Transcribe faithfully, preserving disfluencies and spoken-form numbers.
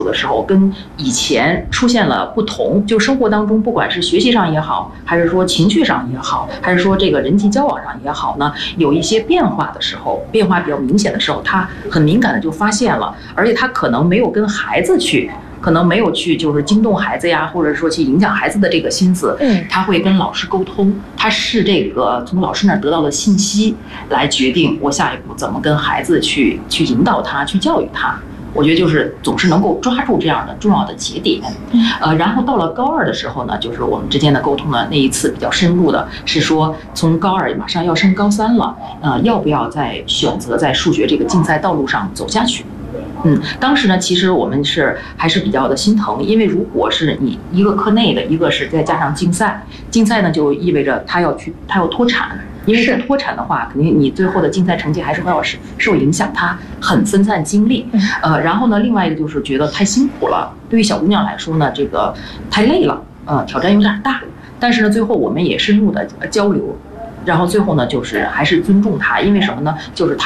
的时候跟以前出现了不同，就生活当中不管是学习上也好，还是说情绪上也好，还是说这个人际交往上也好呢，有一些变化的时候，变化比较明显的时候，他很敏感的就发现了，而且他可能没有跟孩子去。可能没有去就是惊动孩子呀，或者说去影响孩子的这个心思， 嗯， 他会跟老师沟通，他是这个从老师那儿得到的信息来决定我下一步怎么跟孩子去去引导他，去教育他。我觉得就是总是能够抓住这样的重要的节点，呃，然后到了高二的时候呢，就是我们之间的沟通呢，那一次比较深入的是说，从高二马上要升高三了，呃，要不要再选择在数学这个竞赛道路上走下去？嗯，当时呢，其实我们是还是比较的心疼，因为如果是你一个课内的，一个是再加上竞赛，竞赛呢就意味着他要去他要脱产，因为是脱产的话，肯定你最后的竞赛成绩还是会要受影响，他很分散精力。呃，然后呢，另外一个就是觉得太辛苦了，对于小姑娘来说呢，这个太累了，呃，挑战有点大。但是呢，最后我们也深入的交流，然后最后呢，就是还是尊重她，因为什么呢？就是她。